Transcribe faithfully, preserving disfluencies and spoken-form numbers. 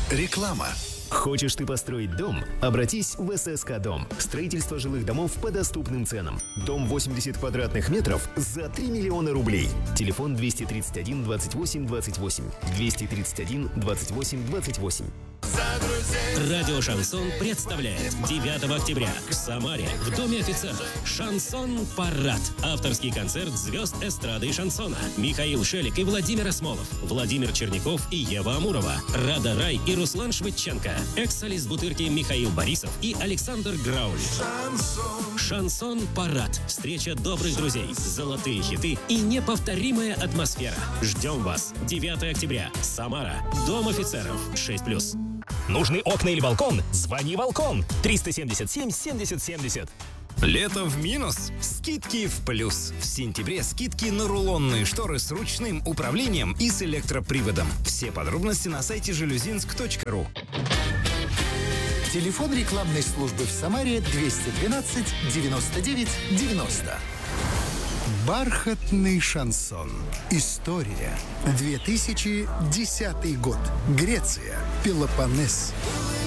Реклама. Хочешь ты построить дом? Обратись в эс эс ка Дом. Строительство жилых домов по доступным ценам. Дом восемьдесят квадратных метров за три миллиона рублей. Телефон двести тридцать один двадцать восемь двадцать восемь. двести тридцать один двадцать восемь двадцать восемь. Радио «Шансон» представляет девятого октября в Самаре в Доме офицеров «Шансон-парад». Авторский концерт звезд эстрады и шансона. Михаил Шелик и Владимир Осмолов. Владимир Черняков и Ева Амурова. Рада Рай и Руслан Швыдченко. Экс-солист Бутырки Михаил Борисов и Александр Грауль. «Шансон-парад». Встреча добрых друзей, золотые хиты и неповторимая атмосфера. Ждем вас. девятого октября. Самара. Дом офицеров. шесть плюс. Нужны окна или балкон? Звони «Балкон» триста семьдесят семь семьдесят семьдесят. Лето в минус, скидки в плюс. В сентябре скидки на рулонные шторы с ручным управлением и с электроприводом. Все подробности на сайте жалюзинск точка ру. Телефон рекламной службы в Самаре двести двенадцать девяносто девять девяносто. Бархатный шансон. История. две тысячи десятый год. Греция. Пелопоннес.